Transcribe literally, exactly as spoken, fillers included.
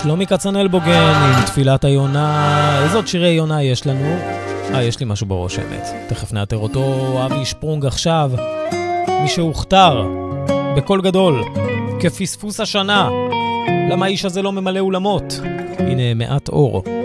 שלומי כצנל בוגן עם תפילת היונה. איזה עוד שירי יונה יש לנו? אה, יש לי משהו בראש האמת. תכף נאתר אותו. אבי שפרונג עכשיו. מי שהוכתר בקול גדול כפספוס השנה. למה האיש הזה לא ממלא אולמות? הנה מעט אור.